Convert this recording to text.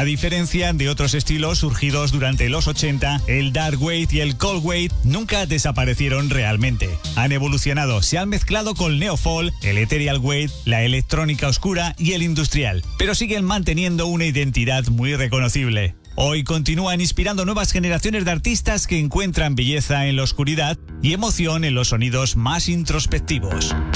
A diferencia de otros estilos surgidos durante los 80, el dark wave y el cold wave nunca desaparecieron realmente. Han evolucionado, se han mezclado con el neofolk, el ethereal wave, la electrónica oscura y el industrial, pero siguen manteniendo una identidad muy reconocible. Hoy continúan inspirando nuevas generaciones de artistas que encuentran belleza en la oscuridad y emoción en los sonidos más introspectivos.